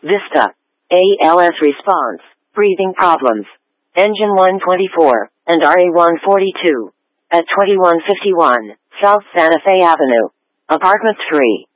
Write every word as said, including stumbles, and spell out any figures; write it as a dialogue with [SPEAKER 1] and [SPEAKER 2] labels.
[SPEAKER 1] Vista. A L S response, breathing problems. Engine one twenty-four, and R A one forty-two. At twenty-one fifty-one, South Santa Fe Avenue. Apartment three.